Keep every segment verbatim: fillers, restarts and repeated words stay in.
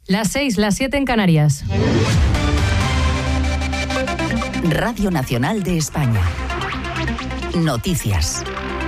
Las seis, las siete en Canarias. Radio Nacional de España. Noticias.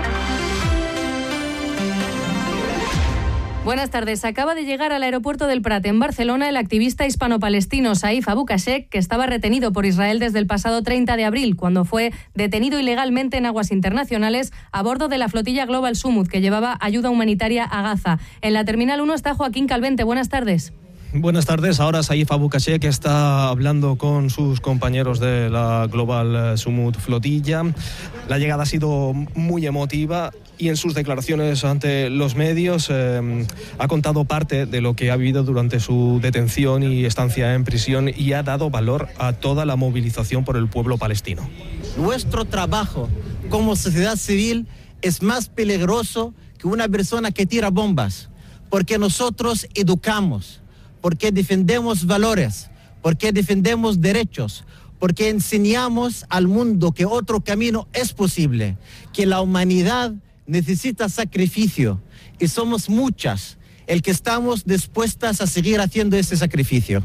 Buenas tardes. Acaba de llegar al aeropuerto del Prat, en Barcelona, el activista hispano-palestino Saif Abu Kashek, que estaba retenido por Israel desde el pasado treinta de abril, cuando fue detenido ilegalmente en aguas internacionales a bordo de la flotilla Global Sumud, que llevaba ayuda humanitaria a Gaza. En la Terminal uno está Joaquín Calvente. Buenas tardes. Buenas tardes. Ahora Saif Abu Kashek está hablando con sus compañeros de la Global Sumud flotilla. La llegada ha sido muy emotiva y en sus declaraciones ante los medios eh, ha contado parte de lo que ha vivido durante su detención y estancia en prisión y ha dado valor a toda la movilización por el pueblo palestino. Nuestro trabajo como sociedad civil es más peligroso que una persona que tira bombas, porque nosotros educamos, porque defendemos valores, porque defendemos derechos, porque enseñamos al mundo que otro camino es posible, que la humanidad necesita sacrificio y somos muchas el que estamos dispuestas a seguir haciendo ese sacrificio.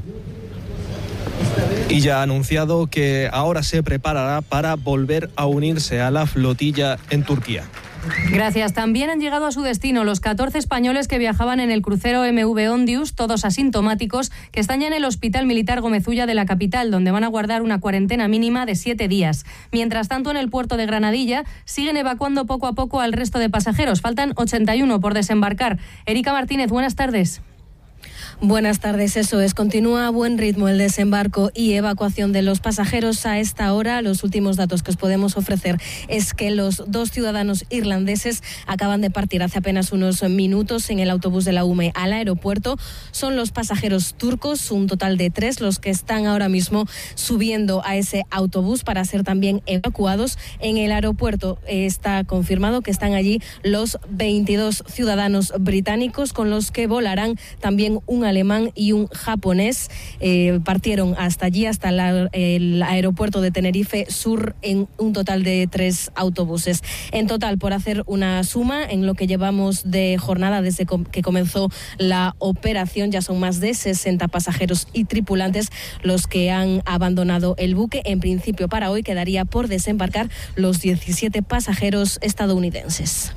Y ya ha anunciado que ahora se preparará para volver a unirse a la flotilla en Turquía. Gracias. También han llegado a su destino los catorce españoles que viajaban en el crucero M V Ondius, todos asintomáticos, que están ya en el Hospital Militar Gómez Ulla de la capital, donde van a guardar una cuarentena mínima de siete días. Mientras tanto, en el puerto de Granadilla siguen evacuando poco a poco al resto de pasajeros. Faltan ochenta y uno por desembarcar. Erika Martínez, buenas tardes. Buenas tardes, eso es. Continúa a buen ritmo el desembarco y evacuación de los pasajeros a esta hora. Los últimos datos que os podemos ofrecer es que los dos ciudadanos irlandeses acaban de partir hace apenas unos minutos en el autobús de la U M E al aeropuerto. Son los pasajeros turcos, un total de tres, los que están ahora mismo subiendo a ese autobús para ser también evacuados. En el aeropuerto eh, está confirmado que están allí los veintidós ciudadanos británicos, con los que volarán también un alemán y un japonés. Eh, partieron hasta allí, hasta la, el aeropuerto de Tenerife Sur, en un total de tres autobuses. En total, por hacer una suma, en lo que llevamos de jornada desde que comenzó la operación, ya son más de sesenta pasajeros y tripulantes los que han abandonado el buque. En principio, para hoy quedaría por desembarcar los diecisiete pasajeros estadounidenses.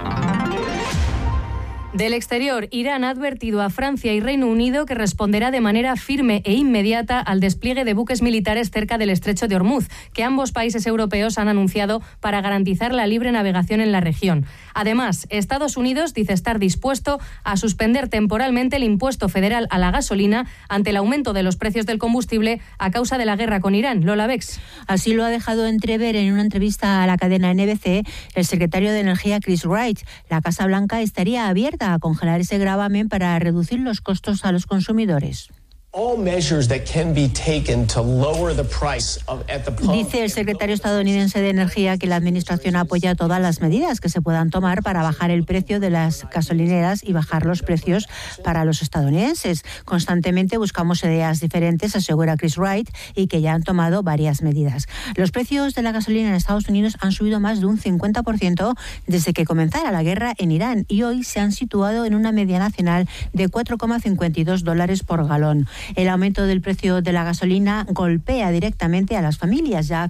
Del exterior, Irán ha advertido a Francia y Reino Unido que responderá de manera firme e inmediata al despliegue de buques militares cerca del estrecho de Hormuz, que ambos países europeos han anunciado para garantizar la libre navegación en la región. Además, Estados Unidos dice estar dispuesto a suspender temporalmente el impuesto federal a la gasolina ante el aumento de los precios del combustible a causa de la guerra con Irán. Lola Bex. Así lo ha dejado entrever en una entrevista a la cadena N B C el secretario de Energía Chris Wright. La Casa Blanca estaría abierta a congelar ese gravamen para reducir los costos a los consumidores. Dice el secretario estadounidense de Energía que la administración apoya todas las medidas que se puedan tomar para bajar el precio de las gasolineras y bajar los precios para los estadounidenses. Constantemente buscamos ideas diferentes, asegura Chris Wright, y que ya han tomado varias medidas. Los precios de la gasolina en Estados Unidos han subido más de un cincuenta por ciento desde que comenzara la guerra en Irán y hoy se han situado en una media nacional de cuatro coma cincuenta y dos dólares por galón. El aumento del precio de la gasolina golpea directamente a las familias, ya